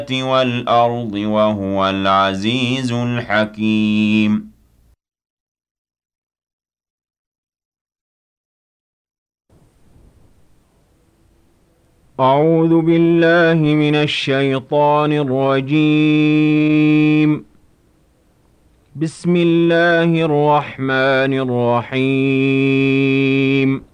وَالْأَرْضِ وَهُوَ الْعَزِيزُ الْحَكِيمُ. أعوذ بالله من الشيطان الرجيم. بسم الله الرحمن الرحيم.